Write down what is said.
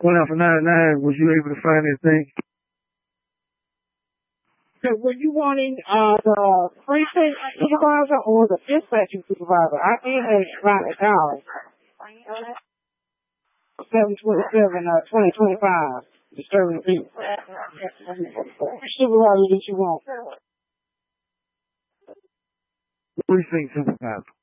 Going out for 99, was you able to find anything? So were you wanting the precinct supervisor or the dispatching supervisor? I did have it right down. 7/27/2025. Disturbing the peace. Which supervisor did you want? Precinct supervisor.